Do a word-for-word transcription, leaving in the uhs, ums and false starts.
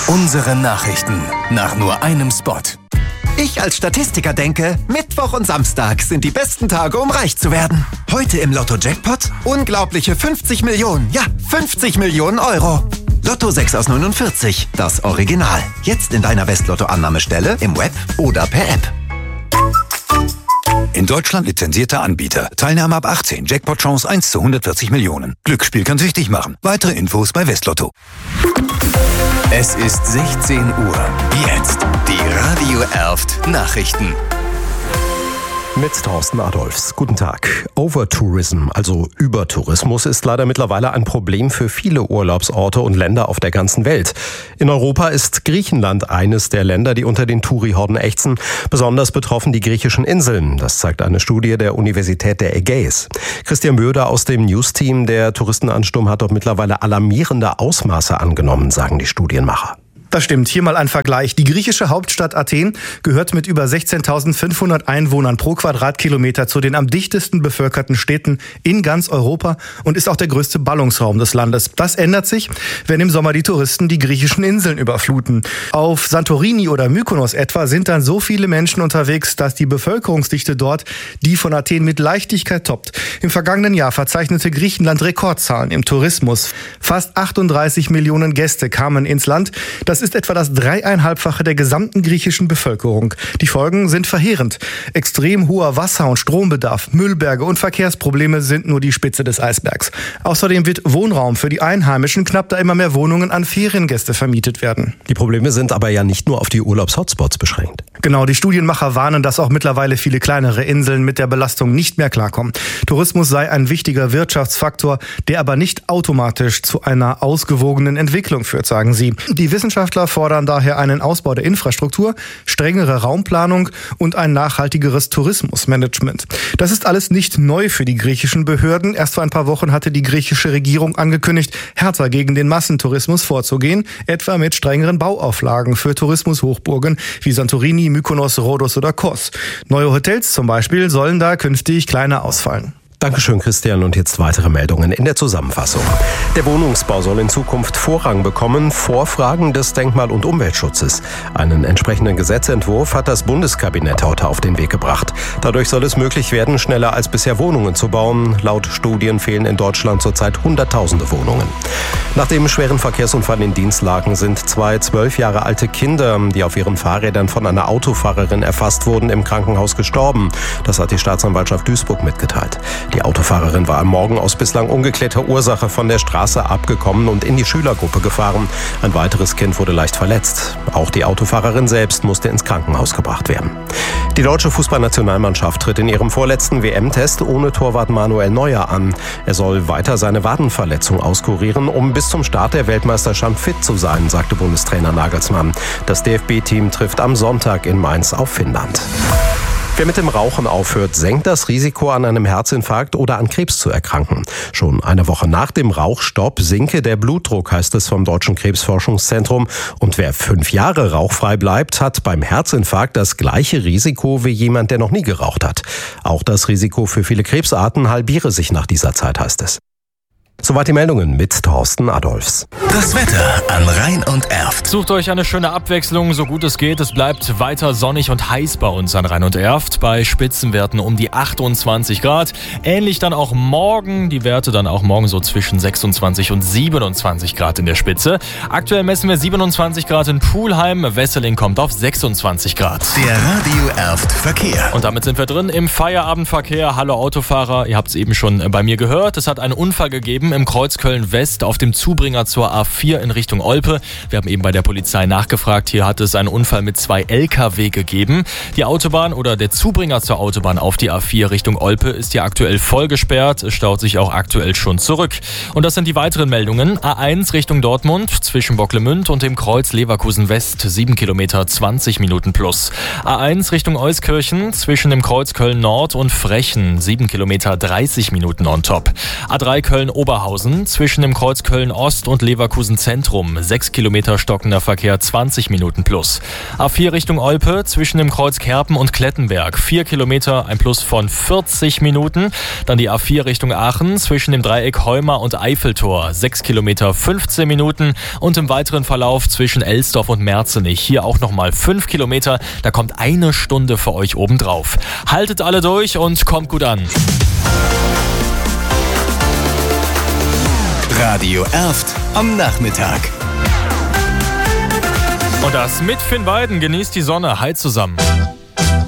Unsere Nachrichten nach nur einem Spot. Ich als Statistiker denke, Mittwoch und Samstag sind die besten Tage, um reich zu werden. Heute im Lotto-Jackpot unglaubliche fünfzig Millionen, ja, fünfzig Millionen Euro. Lotto sechs aus neunundvierzig, das Original. Jetzt in deiner West-Lotto-Annahmestelle, im Web oder per App. In Deutschland lizenzierter Anbieter. Teilnahme ab achtzehn. Jackpot-Chance eins zu hundertvierzig Millionen. Glücksspiel kann süchtig machen. Weitere Infos bei Westlotto. Es ist sechzehn Uhr. Jetzt die Radio Erft Nachrichten. Mit Thorsten Adolfs. Guten Tag. Overtourism, also Übertourismus, ist leider mittlerweile ein Problem für viele Urlaubsorte und Länder auf der ganzen Welt. In Europa ist Griechenland eines der Länder, die unter den Touri-Horden ächzen. Besonders betroffen die griechischen Inseln. Das zeigt eine Studie der Universität der Ägäis. Christian Böder aus dem News-Team. Der Touristenansturm hat dort mittlerweile alarmierende Ausmaße angenommen, sagen die Studienmacher. Das stimmt. Hier mal ein Vergleich. Die griechische Hauptstadt Athen gehört mit über sechzehntausendfünfhundert Einwohnern pro Quadratkilometer zu den am dichtesten bevölkerten Städten in ganz Europa und ist auch der größte Ballungsraum des Landes. Das ändert sich, wenn im Sommer die Touristen die griechischen Inseln überfluten. Auf Santorini oder Mykonos etwa sind dann so viele Menschen unterwegs, dass die Bevölkerungsdichte dort die von Athen mit Leichtigkeit toppt. Im vergangenen Jahr verzeichnete Griechenland Rekordzahlen im Tourismus. Fast achtunddreißig Millionen Gäste kamen ins Land. Das Das ist etwa das dreieinhalbfache der gesamten griechischen Bevölkerung. Die Folgen sind verheerend. Extrem hoher Wasser- und Strombedarf, Müllberge und Verkehrsprobleme sind nur die Spitze des Eisbergs. Außerdem wird Wohnraum für die Einheimischen knapp, da immer mehr Wohnungen an Feriengäste vermietet werden. Die Probleme sind aber ja nicht nur auf die Urlaubshotspots beschränkt. Genau, die Studienmacher warnen, dass auch mittlerweile viele kleinere Inseln mit der Belastung nicht mehr klarkommen. Tourismus sei ein wichtiger Wirtschaftsfaktor, der aber nicht automatisch zu einer ausgewogenen Entwicklung führt, sagen sie. Die Wissenschaftler fordern daher einen Ausbau der Infrastruktur, strengere Raumplanung und ein nachhaltigeres Tourismusmanagement. Das ist alles nicht neu für die griechischen Behörden. Erst vor ein paar Wochen hatte die griechische Regierung angekündigt, härter gegen den Massentourismus vorzugehen, etwa mit strengeren Bauauflagen für Tourismushochburgen wie Santorini, Mykonos, Rhodos oder Kos. Neue Hotels zum Beispiel sollen da künftig kleiner ausfallen. Dankeschön, Christian. Und jetzt weitere Meldungen in der Zusammenfassung. Der Wohnungsbau soll in Zukunft Vorrang bekommen vor Fragen des Denkmal- und Umweltschutzes. Einen entsprechenden Gesetzentwurf hat das Bundeskabinett heute auf den Weg gebracht. Dadurch soll es möglich werden, schneller als bisher Wohnungen zu bauen. Laut Studien fehlen in Deutschland zurzeit Hunderttausende Wohnungen. Nach dem schweren Verkehrsunfall in Dinslaken sind zwei zwölf Jahre alte Kinder, die auf ihren Fahrrädern von einer Autofahrerin erfasst wurden, im Krankenhaus gestorben. Das hat die Staatsanwaltschaft Duisburg mitgeteilt. Die Autofahrerin war am Morgen aus bislang ungeklärter Ursache von der Straße abgekommen und in die Schülergruppe gefahren. Ein weiteres Kind wurde leicht verletzt. Auch die Autofahrerin selbst musste ins Krankenhaus gebracht werden. Die deutsche Fußballnationalmannschaft tritt in ihrem vorletzten W M-Test ohne Torwart Manuel Neuer an. Er soll weiter seine Wadenverletzung auskurieren, um bis zum Start der Weltmeisterschaft fit zu sein, sagte Bundestrainer Nagelsmann. Das D F B-Team trifft am Sonntag in Mainz auf Finnland. Wer mit dem Rauchen aufhört, senkt das Risiko, an einem Herzinfarkt oder an Krebs zu erkranken. Schon eine Woche nach dem Rauchstopp sinke der Blutdruck, heißt es vom Deutschen Krebsforschungszentrum. Und wer fünf Jahre rauchfrei bleibt, hat beim Herzinfarkt das gleiche Risiko wie jemand, der noch nie geraucht hat. Auch das Risiko für viele Krebsarten halbiere sich nach dieser Zeit, heißt es. Soweit die Meldungen mit Thorsten Adolfs. Das Wetter an Rhein und Erft. Sucht euch eine schöne Abwechslung, so gut es geht. Es bleibt weiter sonnig und heiß bei uns an Rhein und Erft. Bei Spitzenwerten um die achtundzwanzig Grad. Ähnlich dann auch morgen. Die Werte dann auch morgen so zwischen sechsundzwanzig und siebenundzwanzig Grad in der Spitze. Aktuell messen wir siebenundzwanzig Grad in Pulheim. Wesseling kommt auf sechsundzwanzig Grad. Der Radio Erft Verkehr. Und damit sind wir drin im Feierabendverkehr. Hallo Autofahrer, ihr habt es eben schon bei mir gehört. Es hat einen Unfall gegeben im Kreuz Köln-West auf dem Zubringer zur A vier in Richtung Olpe. Wir haben eben bei der Polizei nachgefragt. Hier hat es einen Unfall mit zwei L K W gegeben. Die Autobahn oder der Zubringer zur Autobahn auf die A vier Richtung Olpe ist hier aktuell voll gesperrt. Es staut sich auch aktuell schon zurück. Und das sind die weiteren Meldungen. A eins Richtung Dortmund zwischen Bocklemünd und dem Kreuz Leverkusen-West. sieben Kilometer, zwanzig Minuten plus. A eins Richtung Euskirchen zwischen dem Kreuz Köln-Nord und Frechen. sieben Kilometer, dreißig Minuten on top. A drei Köln-Oberhausen Oberhausen zwischen dem Kreuz Köln-Ost und Leverkusen Zentrum. sechs Kilometer stockender Verkehr, zwanzig Minuten plus. A vier Richtung Olpe zwischen dem Kreuz Kerpen und Klettenberg. vier Kilometer, ein Plus von vierzig Minuten. Dann die A vier Richtung Aachen zwischen dem Dreieck Heuma und Eiffeltor. sechs Kilometer, fünfzehn Minuten. Und im weiteren Verlauf zwischen Elsdorf und Merzenich. Hier auch nochmal fünf Kilometer. Da kommt eine Stunde für euch obendrauf. Haltet alle durch und kommt gut an. Radio Erft am Nachmittag. Und das mit Finn Weiden. Genießt die Sonne. Hi zusammen.